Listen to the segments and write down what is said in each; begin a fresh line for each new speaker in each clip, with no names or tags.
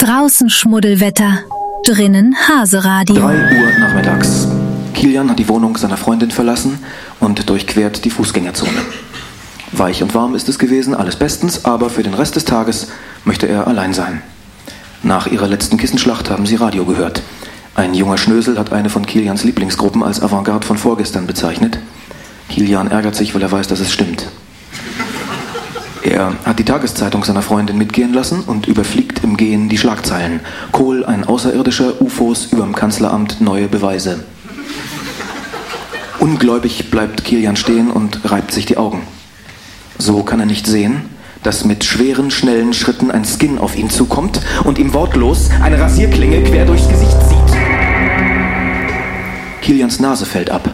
Draußen Schmuddelwetter, drinnen Haseradio.
3 Uhr nachmittags. Kilian hat die Wohnung seiner Freundin verlassen und durchquert die Fußgängerzone. Weich und warm ist es gewesen, alles bestens, aber für den Rest des Tages möchte er allein sein. Nach ihrer letzten Kissenschlacht haben sie Radio gehört. Ein junger Schnösel hat eine von Kilians Lieblingsgruppen als Avantgarde von vorgestern bezeichnet. Kilian ärgert sich, weil er weiß, dass es stimmt. Er hat die Tageszeitung seiner Freundin mitgehen lassen und überfliegt im Gehen die Schlagzeilen. Kohl, ein Außerirdischer, UFOs überm Kanzleramt, neue Beweise. Ungläubig bleibt Kilian stehen und reibt sich die Augen. So kann er nicht sehen, dass mit schweren, schnellen Schritten ein Skin auf ihn zukommt und ihm wortlos eine Rasierklinge quer durchs Gesicht zieht. Kilians Nase fällt ab.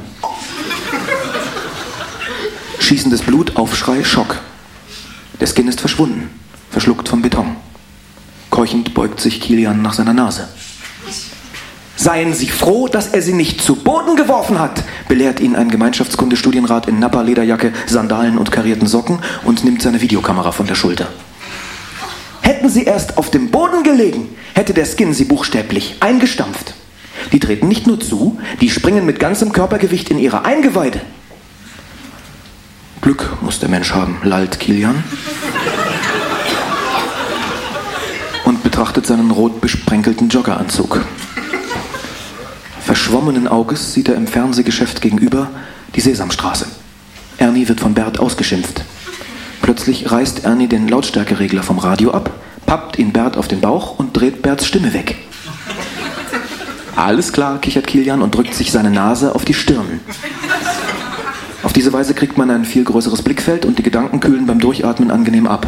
Schießendes Blut, Aufschrei, Schock. Der Skin ist verschwunden, verschluckt vom Beton. Keuchend beugt sich Kilian nach seiner Nase. Seien Sie froh, dass er Sie nicht zu Boden geworfen hat, belehrt ihn ein Gemeinschaftskunde-Studienrat in Nappa-Lederjacke, Sandalen und karierten Socken und nimmt seine Videokamera von der Schulter. Hätten Sie erst auf dem Boden gelegen, hätte der Skin Sie buchstäblich eingestampft. Die treten nicht nur zu, die springen mit ganzem Körpergewicht in ihre Eingeweide. Glück muss der Mensch haben, lallt Kilian. Und betrachtet seinen rot besprenkelten Joggeranzug. Verschwommenen Auges sieht er im Fernsehgeschäft gegenüber die Sesamstraße. Ernie wird von Bert ausgeschimpft. Plötzlich reißt Ernie den Lautstärkeregler vom Radio ab, pappt ihn Bert auf den Bauch und dreht Berts Stimme weg. Alles klar, kichert Kilian und drückt sich seine Nase auf die Stirn. Auf diese Weise kriegt man ein viel größeres Blickfeld und die Gedanken kühlen beim Durchatmen angenehm ab.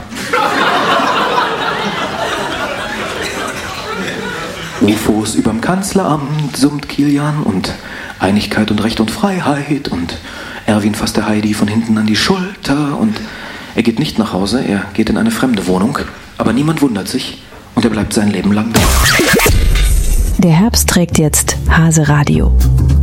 UFOs überm Kanzleramt, summt Kilian, und Einigkeit und Recht und Freiheit, und Erwin fasst der Heidi von hinten an die Schulter, und er geht nicht nach Hause, er geht in eine fremde Wohnung, aber niemand wundert sich und er bleibt sein Leben lang da.
Der Herbst trägt jetzt Haseradio.